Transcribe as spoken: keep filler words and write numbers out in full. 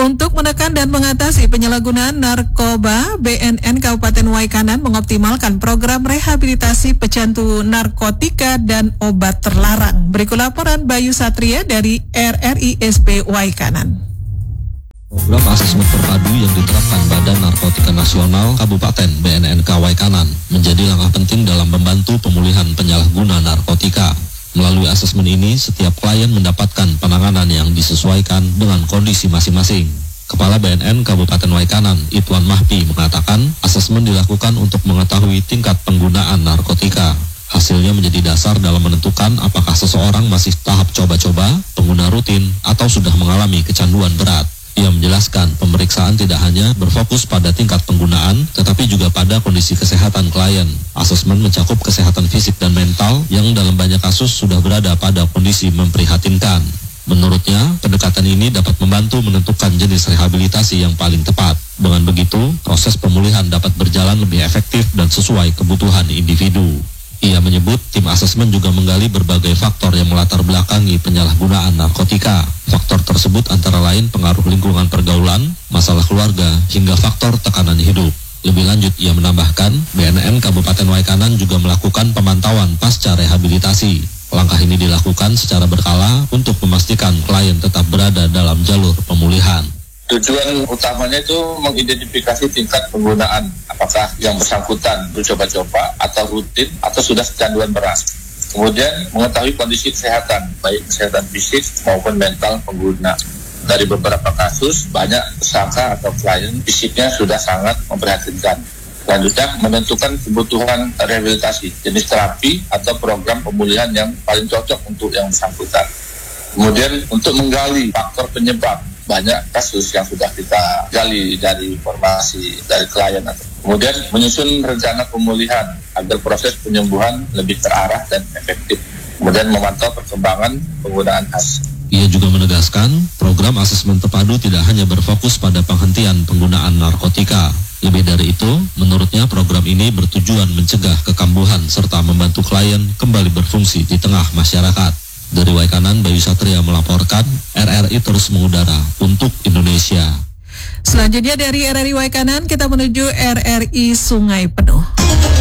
Untuk menekan dan mengatasi penyalahgunaan narkoba, B N N Kabupaten Waikanan mengoptimalkan program rehabilitasi pecandu narkotika dan obat terlarang. Berikut laporan Bayu Satria dari R R I S P Waikanan. Program asesmen terpadu yang diterapkan Badan Narkotika Nasional Kabupaten B N N K Waikanan menjadi langkah penting dalam membantu pemulihan penyalahguna narkotika. Melalui asesmen ini, setiap klien mendapatkan penanganan yang disesuaikan dengan kondisi masing-masing. Kepala B N N Kabupaten Waikanan, Ituan Mahpi, mengatakan asesmen dilakukan untuk mengetahui tingkat penggunaan narkotika. Hasilnya menjadi dasar dalam menentukan apakah seseorang masih tahap coba-coba, pengguna rutin, atau sudah mengalami kecanduan berat. Ia menjelaskan pemeriksaan tidak hanya berfokus pada tingkat penggunaan, tetapi juga pada kondisi kesehatan klien. Asesmen mencakup kesehatan fisik dan mental yang dalam banyak kasus sudah berada pada kondisi memprihatinkan. Menurutnya, pendekatan ini dapat membantu menentukan jenis rehabilitasi yang paling tepat. Dengan begitu, proses pemulihan dapat berjalan lebih efektif dan sesuai kebutuhan individu. Ia menyebut tim asesmen juga menggali berbagai faktor yang melatar belakangi penyalahgunaan narkotika. Faktor tersebut antara lain pengaruh lingkungan pergaulan, masalah keluarga, hingga faktor tekanan hidup. Lebih lanjut, ia menambahkan, B N N Kabupaten Waikanan juga melakukan pemantauan pasca rehabilitasi. Langkah ini dilakukan secara berkala untuk memastikan klien tetap berada dalam jalur pemulihan. Tujuan utamanya itu mengidentifikasi tingkat penggunaan, apakah yang bersangkutan coba-coba atau rutin atau sudah kecanduan berat. Kemudian mengetahui kondisi kesehatan, baik kesehatan fisik maupun mental pengguna. Dari beberapa kasus, banyak tersangka atau klien fisiknya sudah sangat memprihatinkan. Selanjutnya menentukan kebutuhan rehabilitasi, jenis terapi atau program pemulihan yang paling cocok untuk yang bersangkutan. Kemudian untuk menggali faktor penyebab, banyak kasus yang sudah kita gali dari informasi dari klien. Kemudian menyusun rencana pemulihan agar proses penyembuhan lebih terarah dan efektif. Kemudian memantau perkembangan penggunaan khas. Ia juga menegaskan, program asesmen terpadu tidak hanya berfokus pada penghentian penggunaan narkotika. Lebih dari itu, menurutnya program ini bertujuan mencegah kekambuhan serta membantu klien kembali berfungsi di tengah masyarakat. Dari Waikanan, Bayu Satria melaporkan, R R I terus mengudara untuk Indonesia. Selanjutnya dari R R I Waikanan, kita menuju R R I Sungai Penuh.